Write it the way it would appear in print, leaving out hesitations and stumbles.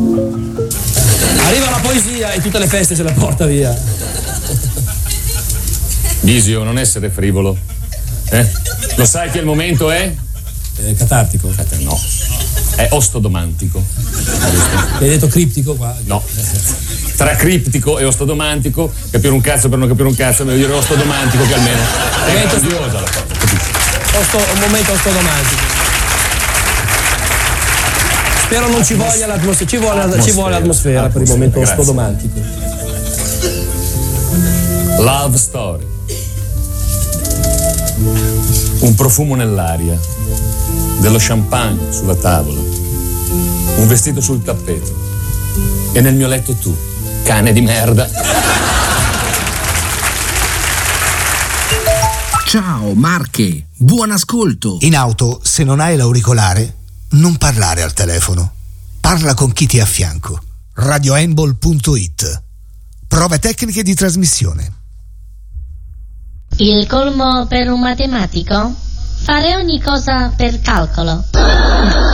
Arriva la poesia e tutte le feste se la porta via. Bisio, non essere frivolo. Lo sai che il momento è? Catartico. No. È ostodomantico. Hai detto criptico qua? No. Tra criptico e ostodomantico, capire un cazzo per non capire un cazzo, meglio dire ostodomantico che almeno è grandiosa la cosa. Un momento ostodomantico. Spero non ci voglia l'atmosfera. Ci vuole l'atmosfera per il momento ostodomantico. Love story. Un profumo nell'aria, dello champagne sulla tavola, un vestito sul tappeto e nel mio letto tu, cane di merda. Ciao Marche, buon ascolto. In auto, se non hai l'auricolare, non parlare al telefono. Parla con chi ti è a fianco. radiohandball.it. Prove tecniche di trasmissione. Il colmo per un matematico? Fare ogni cosa per calcolo.